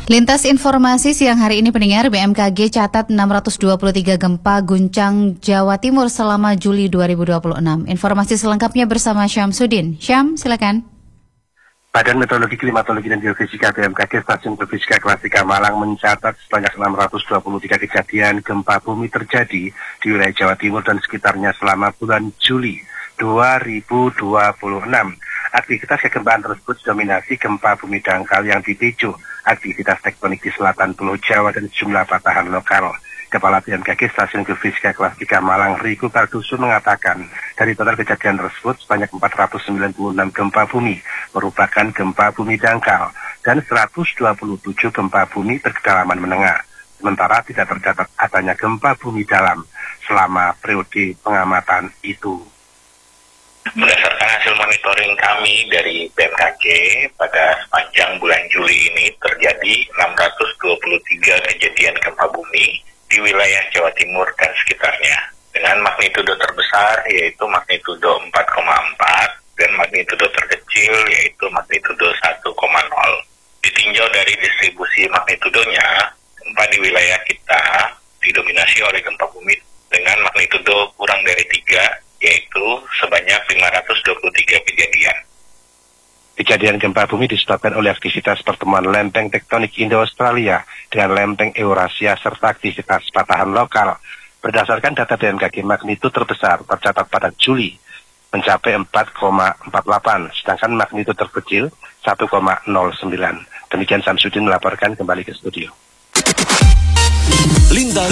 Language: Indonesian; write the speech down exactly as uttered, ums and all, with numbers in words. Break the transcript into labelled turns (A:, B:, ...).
A: Lintas informasi siang hari ini pendengar, B M K G catat enam ratus dua puluh tiga gempa guncang Jawa Timur selama Juli dua ribu dua puluh enam. Informasi selengkapnya bersama Syamsuddin. Syam, silakan.
B: Badan Meteorologi, Klimatologi, dan Geofisika B M K G Stasiun Geofisika Klasika Malang mencatat sebanyak enam ratus dua puluh tiga kejadian gempa bumi terjadi di wilayah Jawa Timur dan sekitarnya selama bulan Juli dua ribu dua puluh enam. Aktivitas kegempaan tersebut dominasi gempa bumi dangkal yang dipicu aktivitas tektonik di selatan Pulau Jawa dan sejumlah patahan lokal. Kepala B M K G Stasiun Geofisika Klasika Malang, Riku Kardusu, mengatakan dari total kejadian tersebut sebanyak empat ratus sembilan puluh enam gempa bumi merupakan gempa bumi dangkal dan seratus dua puluh tujuh gempa bumi berkedalaman menengah. Sementara tidak tercatat adanya gempa bumi dalam selama periode pengamatan itu.
C: Berdasarkan hasil monitoring kami dari B M K G, pada sepanjang bulan Juli ini terjadi enam ratus dua puluh tiga kejadian gempa bumi di wilayah Jawa Timur dan sekitarnya, dengan magnitudo terbesar yaitu magnitudo empat koma empat dan magnitudo terkecil yaitu magnitudo satu koma nol. Ditinjau dari distribusi magnitudonya, gempa di wilayah kita didominasi oleh gempa bumi dengan magnitudo kurang dari tiga, yaitu sebanyak lima ratus dua puluh tiga kejadian.
B: Kejadian gempa bumi disebabkan oleh aktivitas pertemuan lempeng tektonik Indo-Australia dengan lempeng Eurasia serta aktivitas patahan lokal. Berdasarkan data B M K G, magnitud terbesar tercatat pada Juli mencapai empat koma empat delapan, sedangkan magnitud terkecil satu koma nol sembilan. Demikian Syamsuddin melaporkan, kembali ke studio.
D: Lintas